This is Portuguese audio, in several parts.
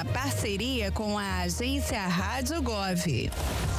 parceria com a agência Rádio Gov.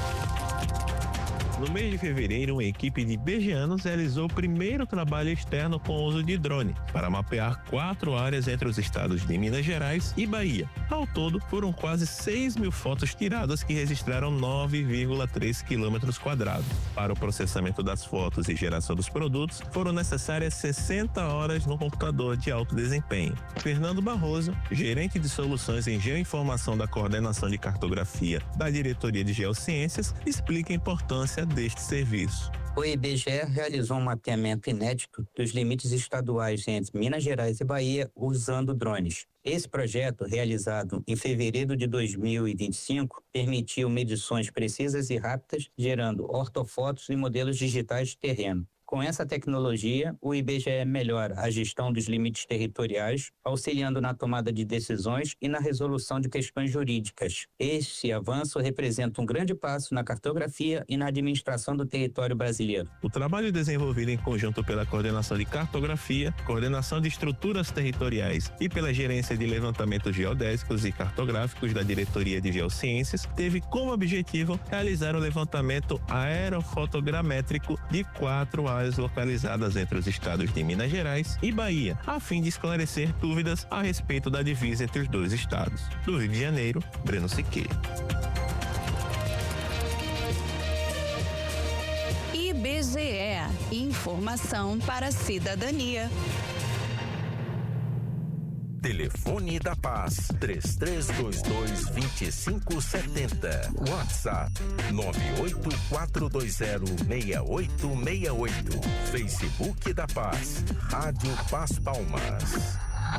No mês de fevereiro, uma equipe de begianos realizou o primeiro trabalho externo com o uso de drone para mapear 4 áreas entre os estados de Minas Gerais e Bahia. Ao todo, foram quase 6.000 fotos tiradas que registraram 9,3 quilômetros quadrados. Para o processamento das fotos e geração dos produtos, foram necessárias 60 horas no computador de alto desempenho. Fernando Barroso, gerente de soluções em geoinformação da Coordenação de Cartografia da Diretoria de Geociências, explica a importância deste serviço. O IBGE realizou um mapeamento inédito dos limites estaduais entre Minas Gerais e Bahia usando drones. Esse projeto, realizado em fevereiro de 2025, permitiu medições precisas e rápidas, gerando ortofotos e modelos digitais de terreno. Com essa tecnologia, o IBGE melhora a gestão dos limites territoriais, auxiliando na tomada de decisões e na resolução de questões jurídicas. Este avanço representa um grande passo na cartografia e na administração do território brasileiro. O trabalho desenvolvido em conjunto pela Coordenação de Cartografia, Coordenação de Estruturas Territoriais e pela Gerência de Levantamentos Geodésicos e Cartográficos da Diretoria de Geociências teve como objetivo realizar um levantamento aerofotogramétrico de 4 áreas localizadas entre os estados de Minas Gerais e Bahia, a fim de esclarecer dúvidas a respeito da divisa entre os dois estados. Do Rio de Janeiro, Breno Siqueira. IBGE, informação para a cidadania. Telefone da Paz, 3322-2570. WhatsApp, 984206868. Facebook da Paz, Rádio Paz Palmas.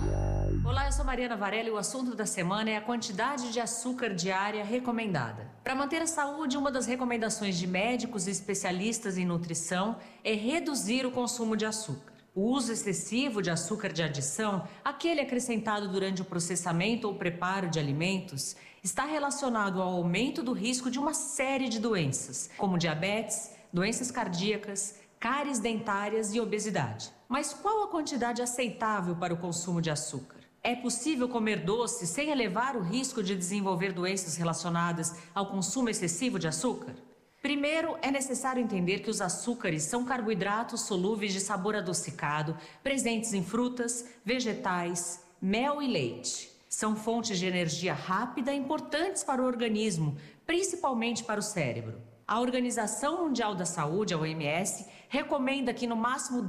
Olá, eu sou Mariana Varela e o assunto da semana é a quantidade de açúcar diária recomendada. Para manter a saúde, uma das recomendações de médicos e especialistas em nutrição é reduzir o consumo de açúcar. O uso excessivo de açúcar de adição, aquele acrescentado durante o processamento ou preparo de alimentos, está relacionado ao aumento do risco de uma série de doenças, como diabetes, doenças cardíacas, cáries dentárias e obesidade. Mas qual a quantidade aceitável para o consumo de açúcar? É possível comer doce sem elevar o risco de desenvolver doenças relacionadas ao consumo excessivo de açúcar? Primeiro, é necessário entender que os açúcares são carboidratos solúveis de sabor adocicado, presentes em frutas, vegetais, mel e leite. São fontes de energia rápida importantes para o organismo, principalmente para o cérebro. A Organização Mundial da Saúde, a OMS, recomenda que no máximo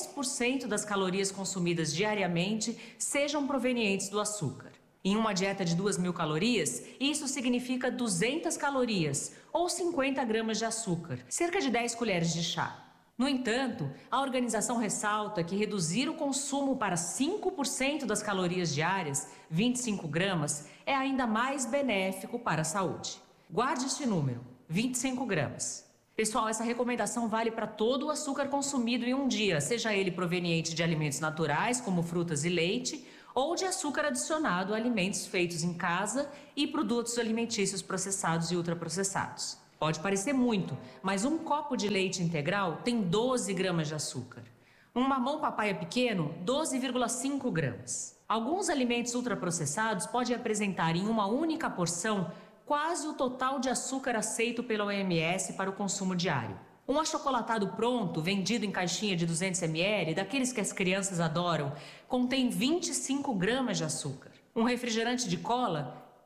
10% das calorias consumidas diariamente sejam provenientes do açúcar. Em uma dieta de 2.000 calorias, isso significa 200 calorias, ou 50 gramas de açúcar, cerca de 10 colheres de chá. No entanto, a organização ressalta que reduzir o consumo para 5% das calorias diárias, 25 gramas, é ainda mais benéfico para a saúde. Guarde este número, 25 gramas. Pessoal, essa recomendação vale para todo o açúcar consumido em um dia, seja ele proveniente de alimentos naturais, como frutas e leite, ou de açúcar adicionado a alimentos feitos em casa e produtos alimentícios processados e ultraprocessados. Pode parecer muito, mas um copo de leite integral tem 12 gramas de açúcar. Um mamão papaya pequeno, 12,5 gramas. Alguns alimentos ultraprocessados podem apresentar em uma única porção quase o total de açúcar aceito pela OMS para o consumo diário. Um achocolatado pronto, vendido em caixinha de 200 ml, daqueles que as crianças adoram, contém 25 gramas de açúcar. Um refrigerante de cola,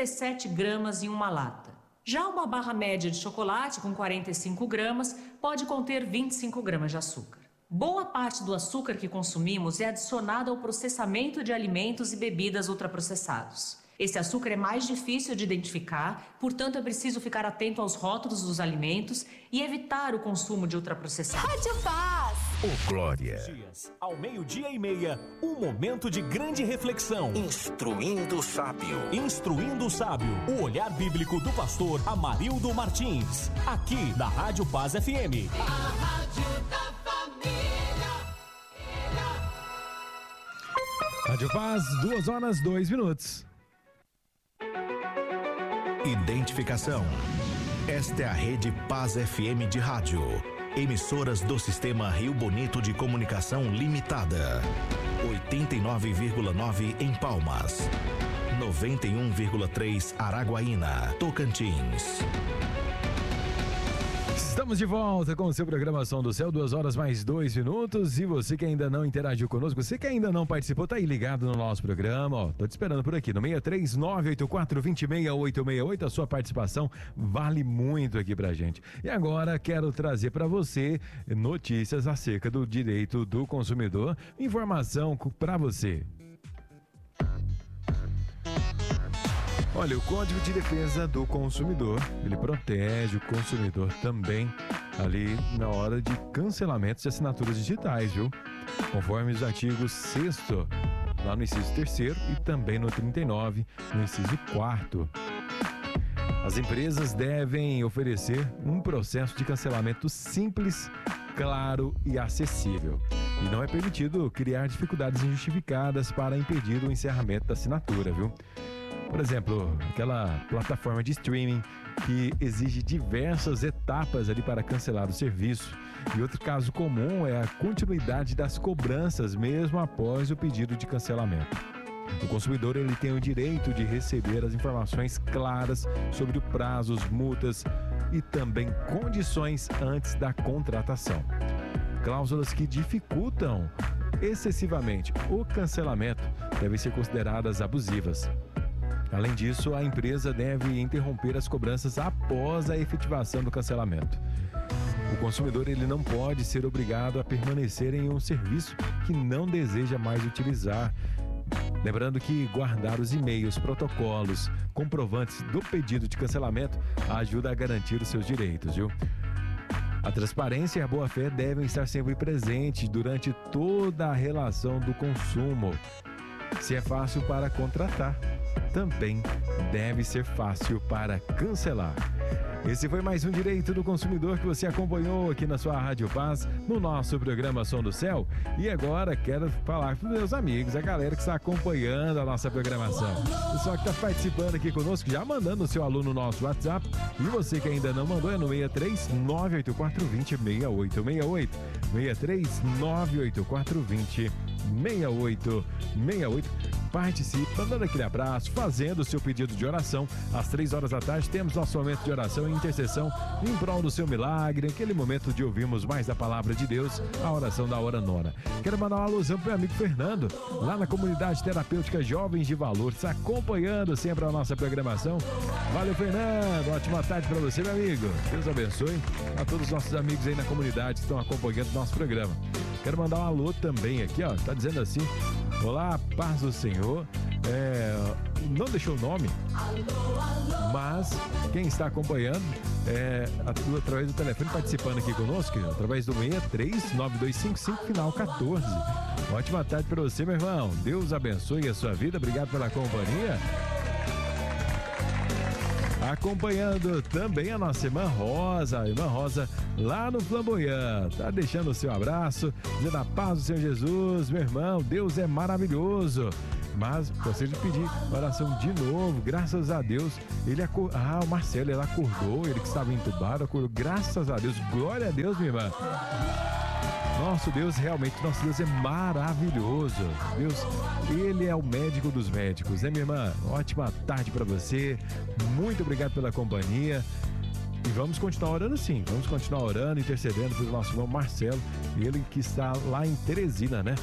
37 gramas em uma lata. Já uma barra média de chocolate com 45 gramas pode conter 25 gramas de açúcar. Boa parte do açúcar que consumimos é adicionado ao processamento de alimentos e bebidas ultraprocessados. Esse açúcar é mais difícil de identificar, portanto é preciso ficar atento aos rótulos dos alimentos e evitar o consumo de ultraprocessados. Rádio Paz! Ô Glória! Dias, ao 12:30, um momento de grande reflexão. Instruindo o Sábio. Instruindo o Sábio, o olhar bíblico do pastor Amarildo Martins, aqui da Rádio Paz FM. A Rádio da Família. Rádio Paz, 2h02. Identificação. Esta é a Rede Paz FM de rádio. Emissoras do Sistema Rio Bonito de Comunicação Limitada. 89,9 em Palmas. 91,3 Araguaína, Tocantins. Estamos de volta com o seu Programação do Céu, 2 horas mais 2 minutos. E você que ainda não interagiu conosco, você que ainda não participou, tá aí ligado no nosso programa, ó. Tô te esperando por aqui no 63984-26868. A sua participação vale muito aqui pra gente. E agora quero trazer para você notícias acerca do direito do consumidor. Informação para você. Olha, o Código de Defesa do Consumidor, ele protege o consumidor também ali na hora de cancelamentos de assinaturas digitais, viu? Conforme os artigos 6º, lá no inciso 3º e também no 39, no inciso 4º. As empresas devem oferecer um processo de cancelamento simples, claro e acessível. E não é permitido criar dificuldades injustificadas para impedir o encerramento da assinatura, viu? Por exemplo, aquela plataforma de streaming que exige diversas etapas ali para cancelar o serviço. E outro caso comum é a continuidade das cobranças mesmo após o pedido de cancelamento. O consumidor ele tem o direito de receber as informações claras sobre o prazo, multas e também condições antes da contratação. Cláusulas que dificultam excessivamente o cancelamento devem ser consideradas abusivas. Além disso, a empresa deve interromper as cobranças após a efetivação do cancelamento. O consumidor ele não pode ser obrigado a permanecer em um serviço que não deseja mais utilizar. Lembrando que guardar os e-mails, protocolos, comprovantes do pedido de cancelamento ajuda a garantir os seus direitos, viu? A transparência e a boa-fé devem estar sempre presentes durante toda a relação do consumo. Se é fácil para contratar, também deve ser fácil para cancelar. Esse foi mais um Direito do Consumidor que você acompanhou aqui na sua Rádio Paz, no nosso programa Som do Céu. E agora quero falar com meus amigos, a galera que está acompanhando a nossa programação. O pessoal que está participando aqui conosco, já mandando o seu alô no nosso WhatsApp. E você que ainda não mandou é no 63984206868. 63984206868. Participe, mandando aquele abraço, fazendo o seu pedido de oração. Às 3 horas da tarde temos nosso momento de oração e intercessão em prol do seu milagre, aquele momento de ouvirmos mais da palavra de Deus, a oração da hora nona. Quero mandar uma alusão para o meu amigo Fernando, lá na comunidade terapêutica Jovens de Valor, está acompanhando sempre a nossa programação. Valeu, Fernando, ótima tarde para você, meu amigo. Deus abençoe a todos os nossos amigos aí na comunidade que estão acompanhando o nosso programa. Quero mandar um alô também aqui, ó, tá dizendo assim: olá, paz do Senhor. Não deixou o nome, mas quem está acompanhando através do telefone, participando aqui conosco, através do 639255, final 14. Ótima tarde para você, meu irmão. Deus abençoe a sua vida. Obrigado pela companhia. Acompanhando também a nossa irmã Rosa lá no Flamboyant, tá deixando o seu abraço, dizendo a paz do Senhor Jesus, meu irmão, Deus é maravilhoso. Mas gostaria de pedir oração de novo, graças a Deus, o Marcelo, ele acordou, ele que estava entubado, acordou, graças a Deus, glória a Deus, minha irmã. Nosso Deus, realmente, nosso Deus é maravilhoso. Deus, Ele é o médico dos médicos, né, minha irmã? Ótima tarde para você. Muito obrigado pela companhia. E vamos continuar orando sim. Vamos continuar orando, intercedendo pelo nosso irmão Marcelo. Ele que está lá em Teresina, né?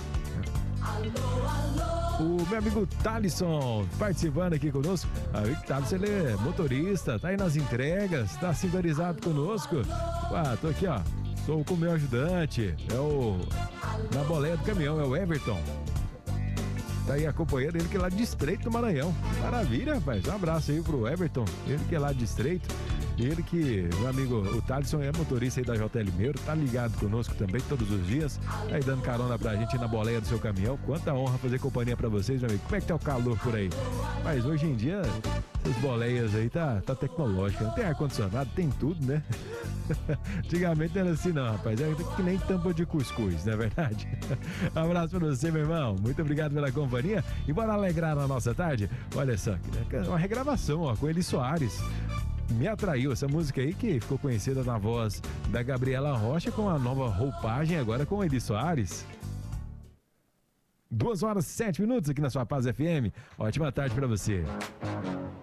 O meu amigo Thalisson participando aqui conosco. O amigo Thalisson, ele é motorista, tá aí nas entregas, tá sintonizado conosco. Tô aqui, ó. Sou com o meu ajudante, na boleia do caminhão, é o Everton. Tá aí acompanhando ele que é lá de Estreito do Maranhão. Maravilha, rapaz. Um abraço aí pro Everton, ele que é lá de Estreito. Ele que, meu amigo, o Thalisson é motorista aí da JL Meiro, tá ligado conosco também todos os dias, tá aí dando carona pra gente na boleia do seu caminhão. Quanta honra fazer companhia pra vocês, meu amigo. Como é que tá o calor por aí? Mas hoje em dia, essas boleias aí tá tecnológica. Tem ar-condicionado, tem tudo, né? Antigamente não era assim não, rapaz. É que nem tampa de cuscuz, não é verdade? Um abraço pra você, meu irmão. Muito obrigado pela companhia. E bora alegrar a nossa tarde? Olha só, uma regravação, ó, com Eli Soares. Me atraiu essa música aí que ficou conhecida na voz da Gabriela Rocha, com a nova roupagem agora com Eli Soares. 2 horas e 7 minutos aqui na sua Paz FM. Ótima tarde para você.